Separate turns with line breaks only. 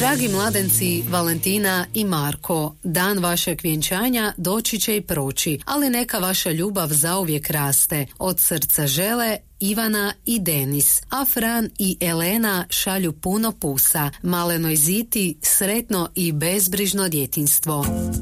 Dragi mladenci Valentina i Marko, dan vašeg vjenčanja doći će i proći, ali neka vaša ljubav zauvijek raste. Od srca žele Ivana i Denis, a Fran i Elena šalju puno pusa. Malenoj Ziti sretno i bezbrižno djetinjstvo.